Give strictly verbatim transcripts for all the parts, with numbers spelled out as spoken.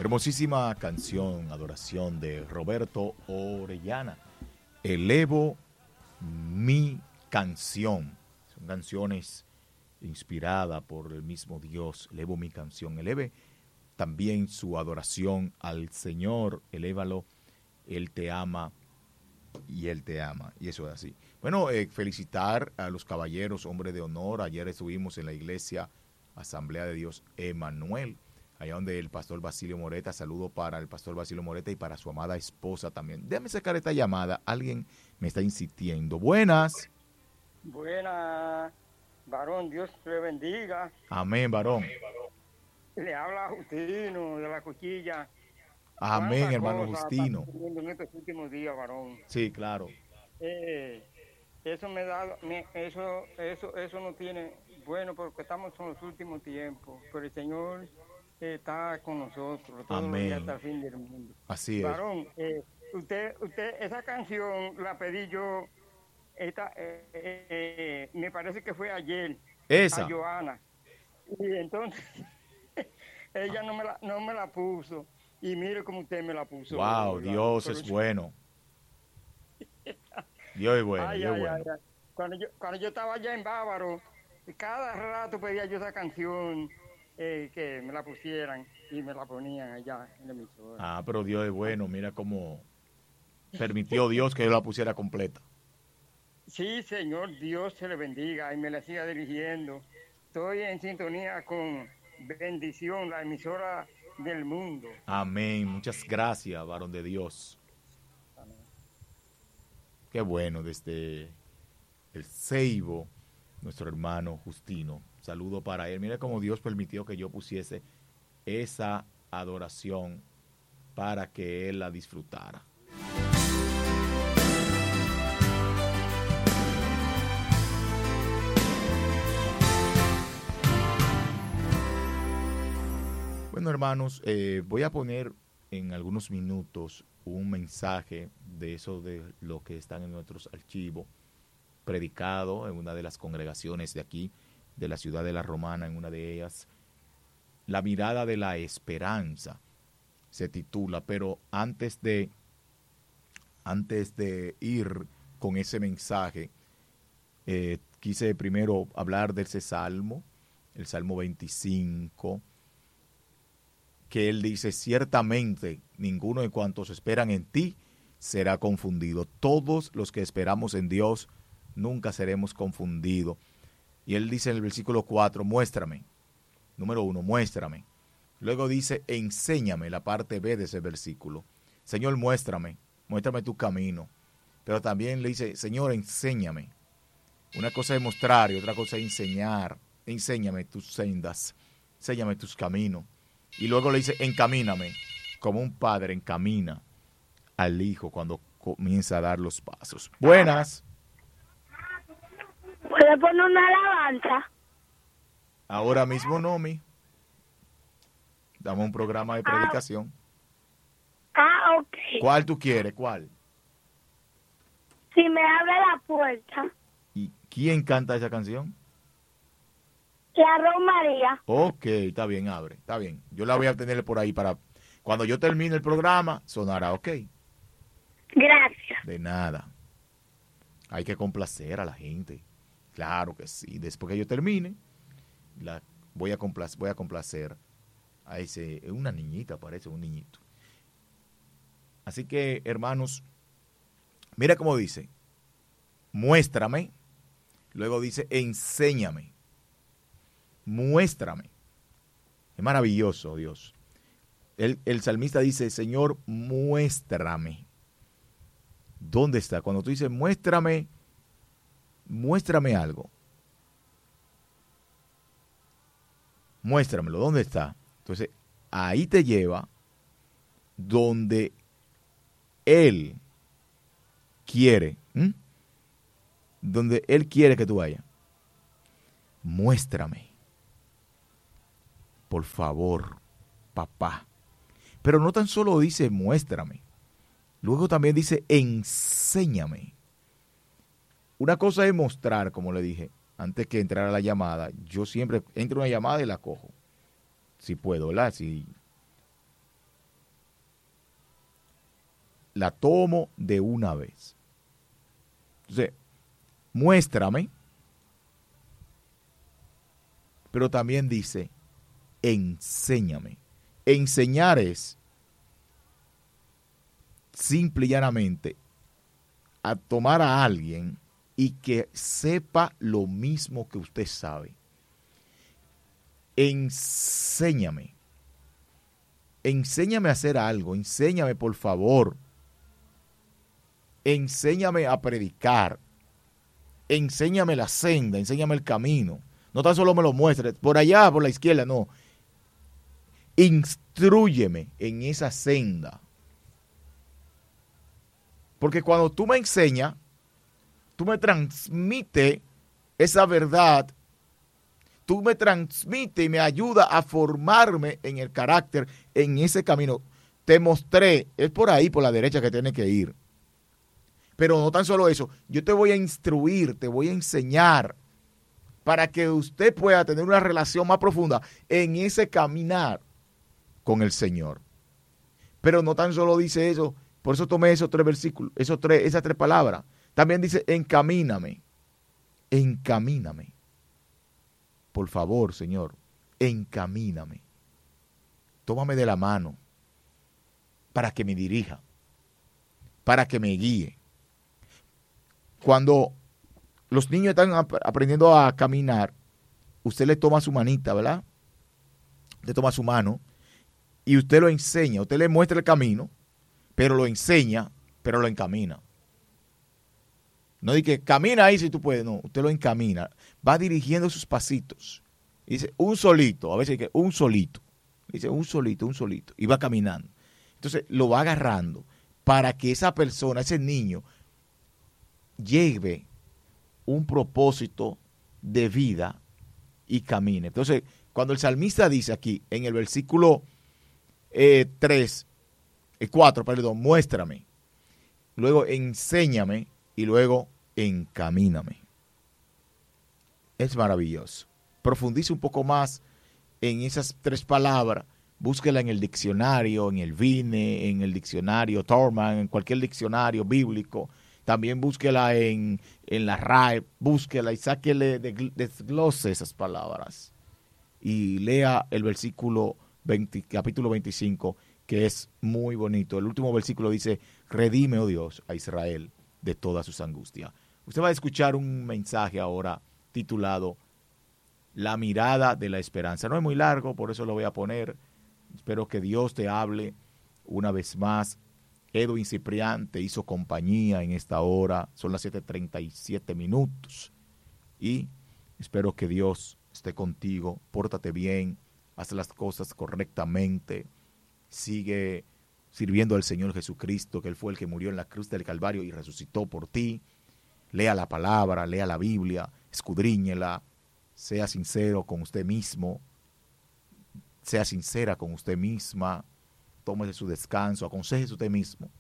Hermosísima canción, adoración de Roberto Orellana. Elevo mi canción. Son canciones inspiradas por el mismo Dios. Elevo mi canción. Eleve también su adoración al Señor. Elévalo. Él te ama y Él te ama. Y eso es así. Bueno, eh, felicitar a los caballeros, hombres de honor. Ayer estuvimos en la iglesia Asamblea de Dios Emanuel, allá donde el pastor Basilio Moreta. Saludo para el pastor Basilio Moreta y para su amada esposa también. Déjame sacar esta llamada. Alguien me está insistiendo. Buenas. Buenas, varón. Dios te bendiga. Amén, varón. Le habla Justino de la Cuchilla. Amén, hermano Justino. En estos últimos días, varón. Sí, claro. Eh, eso me da, me, eso, eso, eso no tiene, bueno, porque estamos en los últimos tiempos, pero el Señor está con nosotros todos los días hasta el fin del mundo. Así es. Varón, eh, usted, usted, esa canción la pedí yo, esta, eh, eh, me parece que fue ayer. Esa. A Joana. Y entonces, ella no me la, no me la puso. Y mire cómo usted me la puso. Wow, la, Dios es yo... bueno. Dios es bueno, ay, Dios ay, bueno. Ay, ay. Cuando, yo, cuando yo estaba allá en Bávaro, cada rato pedía yo esa canción, eh, que me la pusieran y me la ponían allá en la emisora. Ah, pero Dios es bueno, mira cómo permitió Dios que yo la pusiera completa. Sí, Señor, Dios se le bendiga y me la siga dirigiendo. Estoy en sintonía con Bendición, la emisora del mundo. Amén. Muchas gracias, varón de Dios. Amén. Qué bueno, desde el Ceibo, nuestro hermano Justino. Saludo para él. Mira cómo Dios permitió que yo pusiese esa adoración para que él la disfrutara. Bueno, hermanos, eh, voy a poner en algunos minutos un mensaje de eso de lo que están en nuestros archivos, predicado en una de las congregaciones de aquí, de la ciudad de La Romana, en una de ellas. La mirada de la esperanza se titula, pero antes de, antes de ir con ese mensaje, eh, quise primero hablar de ese salmo, el Salmo veinticinco, que él dice, ciertamente ninguno de cuantos esperan en ti será confundido. Todos los que esperamos en Dios nunca seremos confundidos. Y él dice en el versículo cuatro, muéstrame. Número uno, muéstrame. Luego dice, enséñame, la parte B de ese versículo. Señor, muéstrame, muéstrame tu camino. Pero también le dice, Señor, enséñame. Una cosa es mostrar y otra cosa es enseñar. Enséñame tus sendas, enséñame tus caminos. Y luego le dice, encamíname, como un padre encamina al hijo cuando comienza a dar los pasos. Buenas. ¿Puede poner una alabanza? Ahora mismo no, mi. Dame un programa de predicación. Ah, ok. ¿Cuál tú quieres? ¿Cuál? Si me abre la puerta. ¿Y quién canta esa canción? La Romaría. Ok, está bien, abre, está bien. Yo la voy a tener por ahí para cuando yo termine el programa, sonará, ok. Gracias. De nada. Hay que complacer a la gente. Claro que sí. Después que yo termine, la voy a complacer, voy a complacer a ese, una niñita, parece un niñito. Así que, hermanos, mira cómo dice, muéstrame, luego dice, enséñame. Muéstrame. Es maravilloso, Dios. El, el salmista dice, Señor, muéstrame. ¿Dónde está? Cuando tú dices, muéstrame, muéstrame algo. Muéstramelo, ¿dónde está? Entonces, ahí te lleva donde Él quiere, ¿m? donde Él quiere que tú vayas. Muéstrame. Por favor, papá. Pero no tan solo dice muéstrame. Luego también dice enséñame. Una cosa es mostrar, como le dije, antes que entrar a la llamada. Yo siempre entro a una llamada y la cojo. Si puedo, ¿verdad? Si la tomo de una vez. Entonces, muéstrame, pero también dice, enséñame. Enseñar es simple y llanamente a tomar a alguien y que sepa lo mismo que usted sabe. Enséñame. Enséñame a hacer algo. Enséñame, por favor. Enséñame a predicar. Enséñame la senda. Enséñame el camino. No tan solo me lo muestres por allá, por la izquierda, no. Instrúyeme en esa senda. Porque cuando tú me enseñas, tú me transmites esa verdad, tú me transmites y me ayuda a formarme en el carácter, en ese camino. Te mostré, es por ahí, por la derecha que tienes que ir. Pero no tan solo eso, yo te voy a instruir, te voy a enseñar para que usted pueda tener una relación más profunda en ese caminar con el Señor. Pero no tan solo dice eso, por eso tomé esos tres versículos, esos tres, esas tres palabras. También dice, encamíname, encamíname. Por favor, Señor, encamíname. Tómame de la mano para que me dirija, para que me guíe. Cuando los niños están ap- aprendiendo a caminar, usted le toma su manita, ¿verdad? Le toma su mano y usted lo enseña, usted le muestra el camino, pero lo enseña, pero lo encamina. No dice que camina ahí si tú puedes, no, usted lo encamina, va dirigiendo sus pasitos. Y dice, un solito, a veces dice, un solito. Dice, un solito, un solito, y va caminando. Entonces lo va agarrando para que esa persona, ese niño, lleve un propósito de vida y camine. Entonces, cuando el salmista dice aquí, en el versículo eh, tres, eh, cuatro, perdón, muéstrame, luego enséñame y luego encamíname. Es maravilloso. Profundice un poco más en esas tres palabras, búsquela en el diccionario, en el Vine, en el diccionario Thorman, en cualquier diccionario bíblico. También búsquela en, en la R A E, búsquela y sáquele, desglose esas palabras. Y lea el versículo veinte, capítulo veinticinco, que es muy bonito. El último versículo dice, redime, oh Dios, a Israel de todas sus angustias. Usted va a escuchar un mensaje ahora titulado La mirada de la esperanza. No es muy largo, por eso lo voy a poner. Espero que Dios te hable una vez más. Edwin Ciprián te hizo compañía en esta hora. Son las siete treinta y siete minutos. Y espero que Dios esté contigo. Pórtate bien. Haz las cosas correctamente. Sigue sirviendo al Señor Jesucristo, que Él fue el que murió en la cruz del Calvario y resucitó por ti. Lea la palabra, lea la Biblia, escudriñela. Sea sincero con usted mismo. Sea sincera con usted misma. Tómese su descanso, aconsejese usted mismo.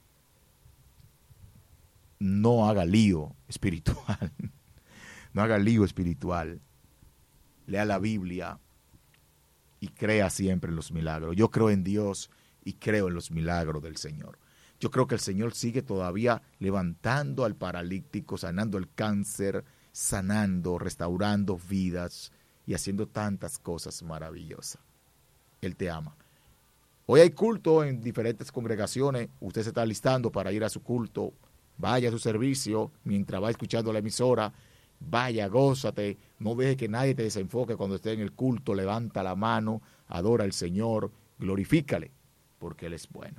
No haga lío espiritual. No haga lío espiritual. Lea la Biblia y crea siempre en los milagros. Yo creo en Dios y creo en los milagros del Señor. Yo creo que el Señor sigue todavía levantando al paralítico, sanando el cáncer, sanando, restaurando vidas y haciendo tantas cosas maravillosas. Él te ama. Hoy hay culto en diferentes congregaciones. Usted se está alistando para ir a su culto. Vaya a su servicio mientras va escuchando la emisora. Vaya, gózate. No deje que nadie te desenfoque cuando esté en el culto. Levanta la mano, adora al Señor, glorifícale, porque Él es bueno.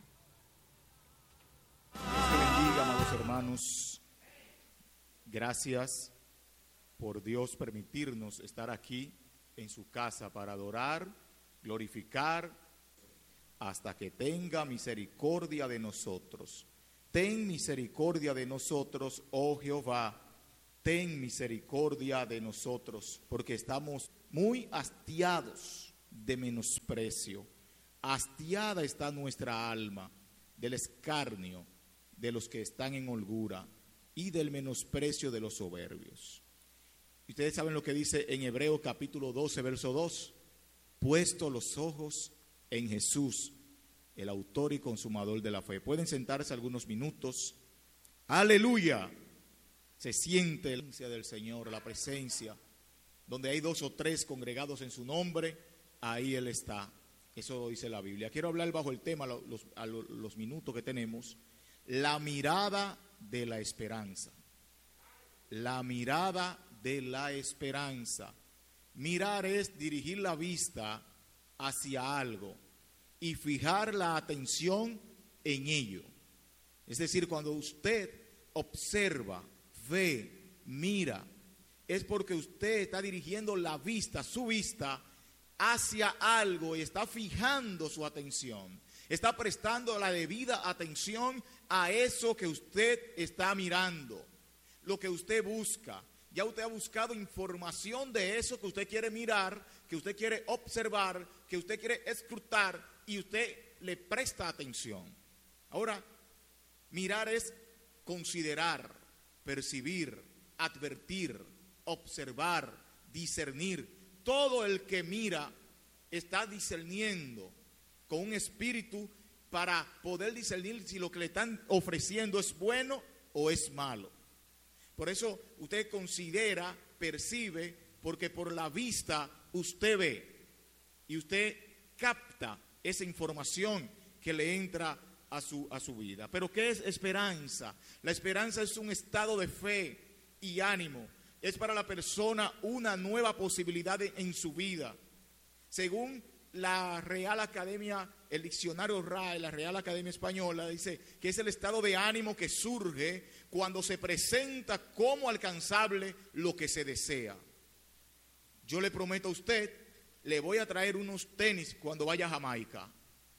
Dios te bendiga, amados hermanos. Gracias por Dios permitirnos estar aquí en su casa para adorar, glorificar, hasta que tenga misericordia de nosotros. Ten misericordia de nosotros, oh Jehová, ten misericordia de nosotros, porque estamos muy hastiados de menosprecio. Hastiada está nuestra alma del escarnio de los que están en holgura y del menosprecio de los soberbios. Ustedes saben lo que dice en Hebreos capítulo doce, verso dos. Puesto los ojos en Jesús, el autor y consumador de la fe. Pueden sentarse algunos minutos. ¡Aleluya! Se siente la presencia del Señor, la presencia. Donde hay dos o tres congregados en su nombre, ahí Él está. Eso dice la Biblia. Quiero hablar bajo el tema, los, a los, los minutos que tenemos, la mirada de la esperanza. La mirada de la esperanza. Mirar es dirigir la vista hacia algo y fijar la atención en ello. Es decir, cuando usted observa, ve, mira, es porque usted está dirigiendo la vista, su vista, hacia algo y está fijando su atención. Está prestando la debida atención a eso que usted está mirando, lo que usted busca. Ya usted ha buscado información de eso que usted quiere mirar, que usted quiere observar, que usted quiere escrutar y usted le presta atención. Ahora, mirar es considerar, percibir, advertir, observar, discernir. Todo el que mira está discerniendo con un espíritu para poder discernir si lo que le están ofreciendo es bueno o es malo. Por eso usted considera, percibe, porque por la vista usted ve y usted capta esa información que le entra a su, a su vida. Pero ¿qué es esperanza? La esperanza es un estado de fe y ánimo. Es para la persona una nueva posibilidad de, en su vida. Según la Real Academia, el diccionario R A E, la Real Academia Española, dice que es el estado de ánimo que surge cuando se presenta como alcanzable lo que se desea. Yo le prometo a usted, le voy a traer unos tenis cuando vaya a Jamaica.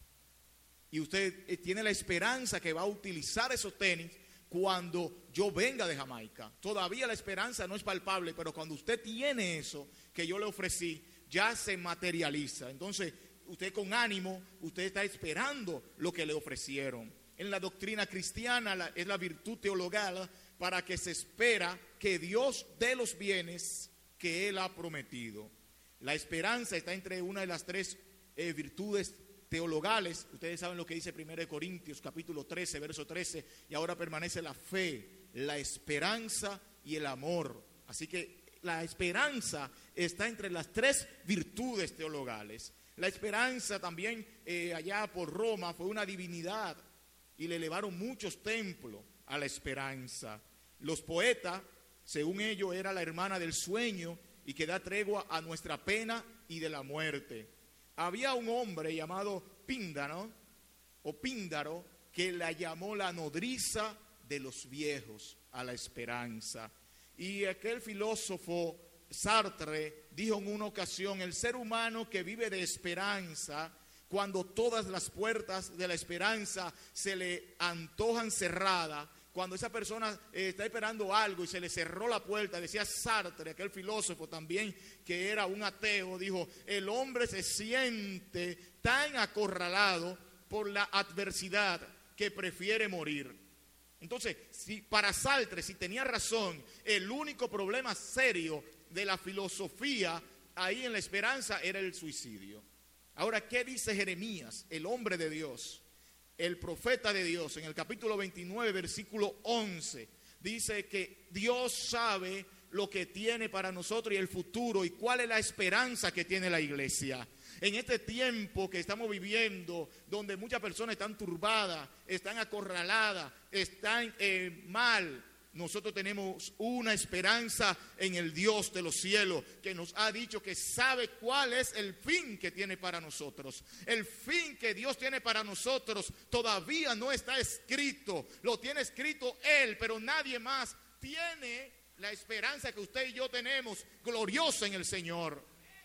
Y usted tiene la esperanza que va a utilizar esos tenis cuando yo venga de Jamaica. Todavía la esperanza no es palpable, pero cuando usted tiene eso que yo le ofrecí, ya se materializa. Entonces, usted con ánimo, usted está esperando lo que le ofrecieron. En la doctrina cristiana la, es la virtud teologal para que se espera que Dios dé los bienes que Él ha prometido. La esperanza está entre una de las tres eh, virtudes teologales. Ustedes saben lo que dice primera de Corintios capítulo trece, verso trece, y ahora permanece la fe, la esperanza y el amor. Así que la esperanza está entre las tres virtudes teologales. La esperanza también eh, allá por Roma fue una divinidad y le elevaron muchos templos a la esperanza. Los poetas, según ellos, era la hermana del sueño y que da tregua a nuestra pena y de la muerte. Había un hombre llamado Píndaro, o Píndaro, que la llamó la nodriza de los viejos a la esperanza. Y aquel filósofo Sartre dijo en una ocasión: el ser humano que vive de esperanza, cuando todas las puertas de la esperanza se le antojan cerradas, cuando esa persona eh, está esperando algo y se le cerró la puerta, decía Sartre, aquel filósofo también que era un ateo, dijo: el hombre se siente tan acorralado por la adversidad que prefiere morir. Entonces, si para Sartre, si tenía razón, el único problema serio de la filosofía ahí en la esperanza era el suicidio. Ahora, ¿qué dice Jeremías, el hombre de Dios, el profeta de Dios? En el capítulo veintinueve, versículo once, dice que Dios sabe lo que tiene para nosotros y el futuro y cuál es la esperanza que tiene la iglesia. En este tiempo que estamos viviendo, donde muchas personas están turbadas, están acorraladas, están eh, mal, nosotros tenemos una esperanza en el Dios de los cielos, que nos ha dicho que sabe cuál es el fin que tiene para nosotros. El fin que Dios tiene para nosotros todavía no está escrito, lo tiene escrito Él, pero nadie más tiene la esperanza que usted y yo tenemos, gloriosa en el Señor.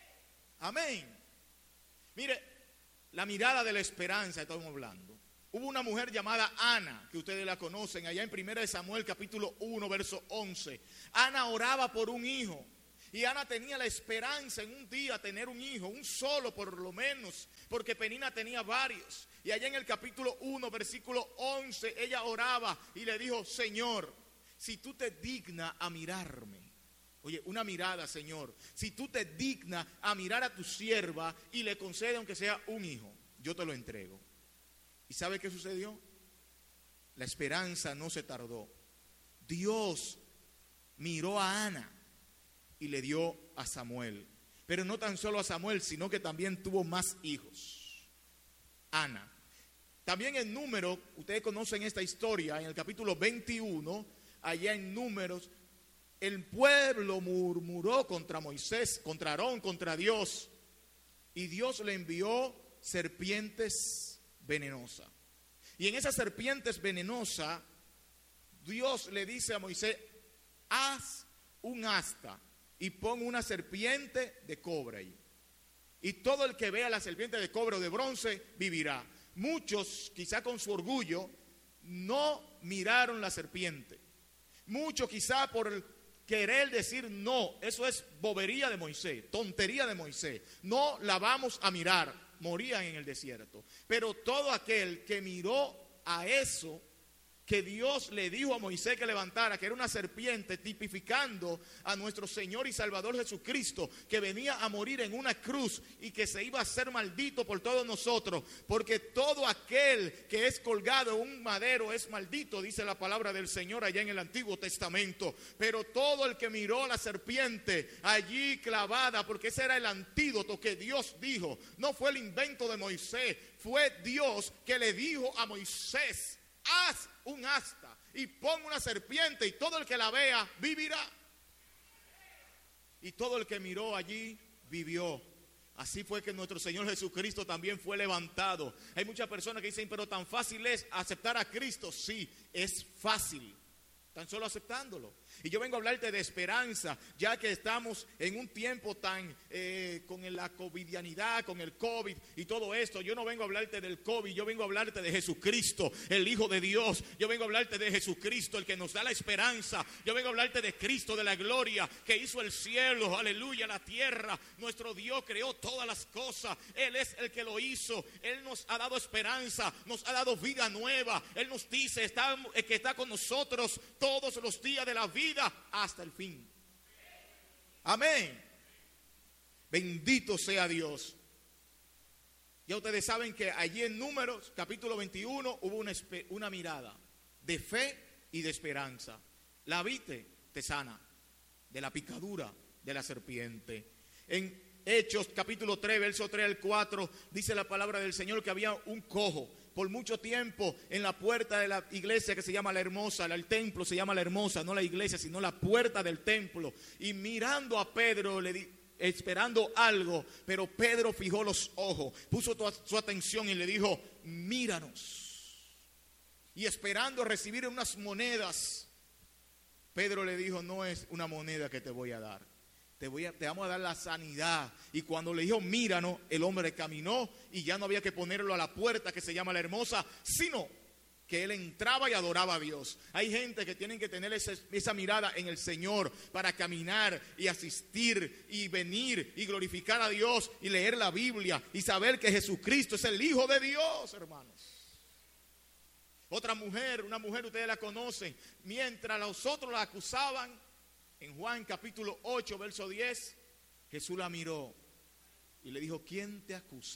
Amén. Mire, la mirada de la esperanza estamos hablando. Hubo una mujer llamada Ana, que ustedes la conocen, allá en primera de Samuel capítulo uno, verso once. Ana oraba por un hijo. Y Ana tenía la esperanza en un día tener un hijo, un solo por lo menos, porque Penina tenía varios. Y allá en el capítulo uno, versículo once, ella oraba y le dijo: Señor, si tú te dignas a mirarme, oye, una mirada, Señor, si tú te dignas a mirar a tu sierva y le concede aunque sea un hijo, yo te lo entrego. ¿Y sabe qué sucedió? La esperanza no se tardó. Dios miró a Ana y le dio a Samuel. Pero no tan solo a Samuel, sino que también tuvo más hijos. Ana. También en Números, ustedes conocen esta historia, en el capítulo veintiuno, allá en Números, el pueblo murmuró contra Moisés, contra Aarón, contra Dios. Y Dios le envió serpientes venenosas. Y en esas serpientes venenosas, Dios le dice a Moisés, haz un asta y pon una serpiente de cobre ahí. Y todo el que vea la serpiente de cobre o de bronce vivirá. Muchos, quizá con su orgullo, no miraron la serpiente. Muchos quizá por el querer decir no, eso es bobería de Moisés, tontería de Moisés. No la vamos a mirar, morían en el desierto. Pero todo aquel que miró a eso que Dios le dijo a Moisés que levantara, que era una serpiente tipificando a nuestro Señor y Salvador Jesucristo, que venía a morir en una cruz y que se iba a ser maldito por todos nosotros, porque todo aquel que es colgado en un madero es maldito, dice la palabra del Señor allá en el Antiguo Testamento. Pero todo el que miró a la serpiente allí clavada, porque ese era el antídoto que Dios dijo, no fue el invento de Moisés, fue Dios que le dijo a Moisés, haz un asta y pon una serpiente y todo el que la vea vivirá. Y todo el que miró allí vivió. Así fue que nuestro Señor Jesucristo también fue levantado. Hay muchas personas que dicen, pero tan fácil es aceptar a Cristo. Sí, es fácil, tan solo aceptándolo. Y yo vengo a hablarte de esperanza, ya que estamos en un tiempo tan eh, con la covidianidad, con el COVID y todo esto. Yo no vengo a hablarte del COVID, yo vengo a hablarte de Jesucristo, el Hijo de Dios. Yo vengo a hablarte de Jesucristo, el que nos da la esperanza. Yo vengo a hablarte de Cristo, de la gloria, que hizo el cielo, aleluya, la tierra. Nuestro Dios creó todas las cosas. Él es el que lo hizo. Él nos ha dado esperanza, nos ha dado vida nueva. Él nos dice está, que está con nosotros todos los días de la vida hasta el fin. Amén. Bendito sea Dios. Ya ustedes saben que allí en Números capítulo veintiuno hubo una, una mirada de fe y de esperanza. La viste, te sana de la picadura de la serpiente. En Hechos capítulo tres, verso tres al cuatro, dice la palabra del Señor que había un cojo por mucho tiempo en la puerta de la iglesia que se llama La Hermosa. El templo se llama La Hermosa, no la iglesia, sino la puerta del templo. Y mirando a Pedro, le di, esperando algo, pero Pedro fijó los ojos, puso toda su atención y le dijo, míranos. Y esperando recibir unas monedas, Pedro le dijo, no es una moneda que te voy a dar. Te, voy a, te vamos a dar la sanidad. Y cuando le dijo míranos, el hombre caminó y ya no había que ponerlo a la puerta que se llama La Hermosa, sino que él entraba y adoraba a Dios. Hay gente que tienen que tener ese, esa mirada en el Señor para caminar y asistir y venir y glorificar a Dios y leer la Biblia y saber que Jesucristo es el Hijo de Dios, hermanos. Otra mujer, una mujer ustedes la conocen, mientras los otros la acusaban, en Juan capítulo ocho, verso diez, Jesús la miró y le dijo, ¿quién te acusa?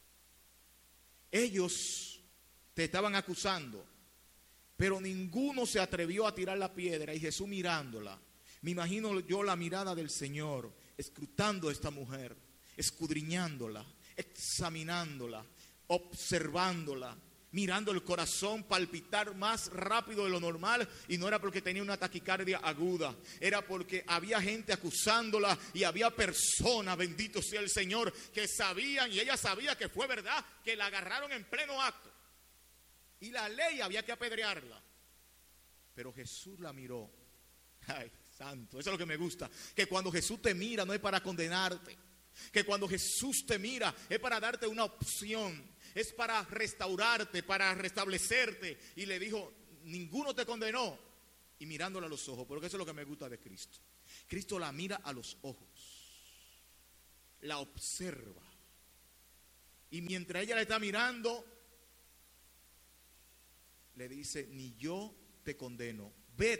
Ellos te estaban acusando, pero ninguno se atrevió a tirar la piedra. Y Jesús mirándola, me imagino yo la mirada del Señor, escrutando a esta mujer, escudriñándola, examinándola, observándola, mirando el corazón palpitar más rápido de lo normal. Y no era porque tenía una taquicardia aguda, era porque había gente acusándola y había personas, bendito sea el Señor, que sabían, y ella sabía que fue verdad, que la agarraron en pleno acto y la ley había que apedrearla. Pero Jesús la miró. Ay, santo, eso es lo que me gusta, que cuando Jesús te mira no es para condenarte, que cuando Jesús te mira es para darte una opción, es para restaurarte, para restablecerte. Y le dijo, ninguno te condenó. Y mirándola a los ojos, porque eso es lo que me gusta de Cristo. Cristo la mira a los ojos, la observa. Y mientras ella la está mirando, le dice, ni yo te condeno,